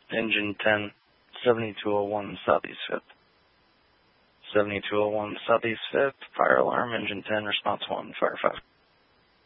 Engine 10, 7201 Southeast 5th. 7201 Southeast 5th, fire alarm, engine 10, response 1, fire 5.